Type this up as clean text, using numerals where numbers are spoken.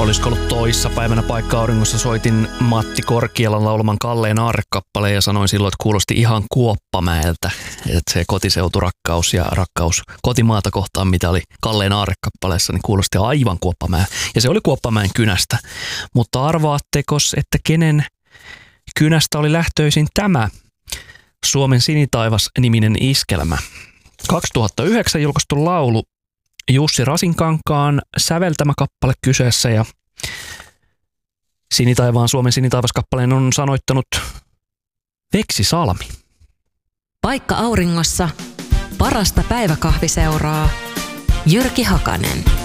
olisiko ollut toissa päivänä Paikka auringossa soitin Matti Korkealan laulaman Kalleen Aarre-kappaleen ja sanoin silloin, että kuulosti ihan Kuoppamäeltä. Että se kotiseuturakkaus ja rakkaus kotimaata kohtaan, mitä oli Kalleen Aarre-kappaleessa, niin kuulosti aivan Kuoppamäen. Ja se oli Kuoppamäen kynästä. Mutta arvaattekos, että kenen kynästä oli lähtöisin tämä Suomen sinitaivas-niminen iskelmä? 2009 julkaistu laulu, Jussi Rasinkankaan säveltämä kappale kyseessä ja Suomen sinitaivas-kappaleen on sanoittanut Veksi Salmi. Paikka auringossa parasta päiväkahviseuraa Jyrki Hakanen.